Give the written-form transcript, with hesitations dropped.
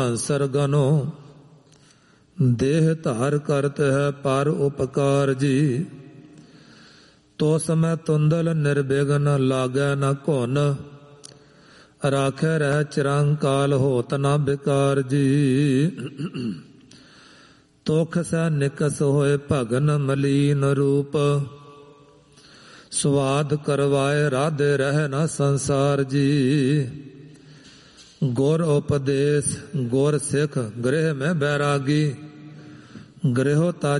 ਸਰਗਨੋ ਦੇਹ ਧਾਰ ਕਰਤ ਹੈ ਪਰ ਉਪਕਾਰ ਜੀ। ਤੋ ਸਮੈ ਤੁੰਦਲ ਨਿਰਬਿਘਨ ਲਾਗੈ ਨ ਘੁਨ, ਰਾਖੈ ਰਹਿ ਚਿਰੰਕਾਲ ਹੋਤ ਨ ਬਿਕਾਰ ਜੀ। ਤੋਖ ਸੈ ਨਿਕਸ ਹੋਏ ਭਗਨ ਮਲੀਨ ਰੂਪ, ਸਵਾਦ ਕਰਵਾਏ ਰਾਧੇ ਰਹਿ ਨ ਸੰਸਾਰ ਜੀ। ਗੁਰ ਉਪਦੇਸ਼ ਗੁਰ ਸਿੱਖ ਗ੍ਰਹਿ ਮੈਂ ਬੈਰਾਗੀ, ਗ੍ਰਹਿ ਤਾ